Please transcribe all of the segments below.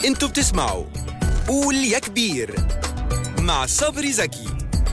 انتوا بتسمعوا قول يا كبير مع صبري زكي.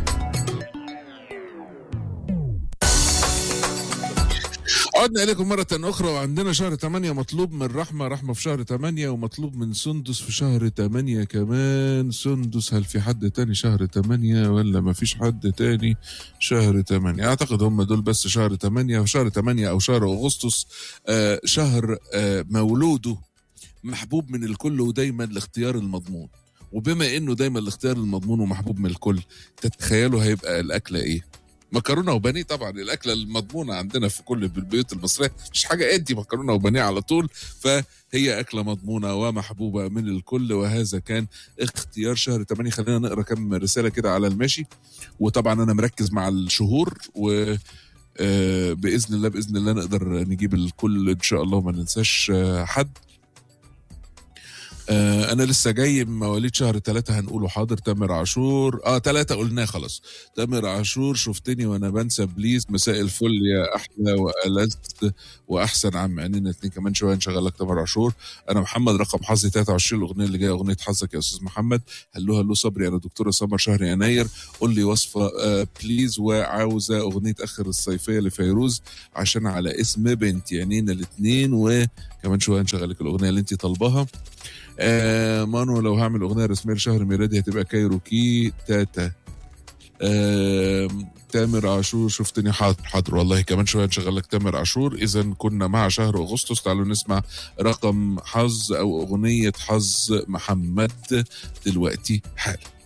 عدنا إليكم مرة أخرى، وعندنا شهر 8 مطلوب من رحمة في شهر 8، ومطلوب من سندس في شهر 8 كمان. سندس، هل في حد تاني شهر 8 ولا ما فيش حد تاني شهر 8؟ أعتقد هم دول بس شهر 8. وشهر 8 أو شهر أغسطس شهر مولوده محبوب من الكل ودايما الاختيار المضمون. وبما إنه دايما الاختيار المضمون ومحبوب من الكل، تتخيلوا هيبقى الأكلة إيه؟ مكرونه وبانيه. طبعا الاكله المضمونه عندنا في كل البيوت المصريه، مش حاجه ادي مكرونه وبانيه على طول، فهي اكله مضمونه ومحبوبه من الكل. وهذا كان اختيار شهر 8. خلينا نقرا كم رساله كده على الماشي، وطبعا انا مركز مع الشهور، و باذن الله نقدر نجيب الكل ان شاء الله وما ننساش حد. انا لسه جاي من مواليد شهر 3، هنقوله حاضر. تامر عاشور 3 قلناه خلاص. تامر عاشور، شفتني وانا بنسى بليز، مساء الفل يا احلى والذ واحسن عم عينينا 2. كمان شويه نشغل لك تامر عاشور. انا محمد، رقم حظي 23. الاغنيه اللي جايه اغنيه حظك يا استاذ محمد. هلو صبري، انا دكتوره سمر شهر يناير، قول لي وصفه بليز، وعاوزه اغنيه اخر الصيفيه لفيروز عشان على اسم بنتي عينينا الاثنين. وكمان شويه نشغل لك الاغنيه اللي انت طالباها. مانو، لو هعمل اغنيه رسميه لشهر ميلادي هتبقى كايروكي تاتا. تامر عاشور، شفتني حاضر والله. كمان شويه نشغل لك تامر عاشور. اذا كنا مع شهر اغسطس، تعالوا نسمع رقم حظ او اغنيه حظ محمد دلوقتي حالا.